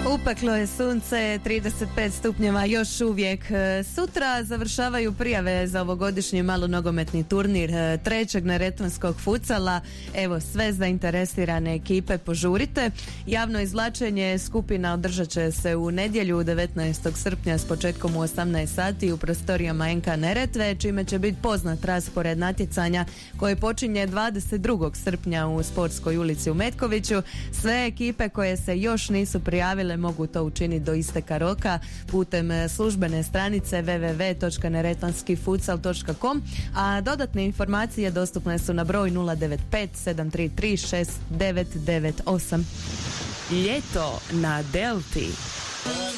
Upeklo je sunce, 35 stupnjeva još uvijek. Sutra završavaju prijave za ovogodišnji malonogometni turnir trećeg neretvanskog futsala. Evo, sve zainteresirane ekipe požurite. Javno izvlačenje skupina održat će se u nedjelju 19. srpnja s početkom u 18 sati u prostorijama NK Neretve, čime će biti poznat raspored natjecanja koje počinje 22. srpnja u Sportskoj ulici u Metkoviću. Sve ekipe koje se još nisu prijavile mogu to učiniti do isteka roka putem službene stranice www.neretvanskifutsal.com, a dodatne informacije dostupne su na broj 095 733 6998. Ljeto na Delti.